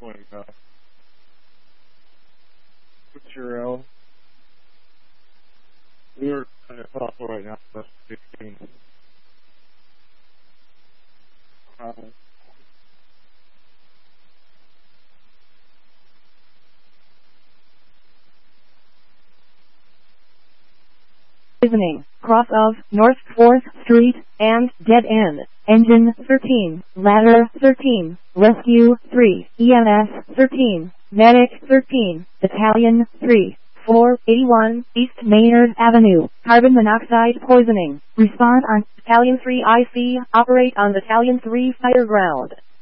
20 now. What's your L? We are kind of thoughtful right now, plus 15. Poisoning, cross of North 4th Street, and dead end. Engine 13, ladder 13, rescue 3, EMS 13, medic 13, battalion 3, 481 East Maynard Avenue, carbon monoxide poisoning. Respond on battalion 3 IC, operate on battalion 3 fire ground.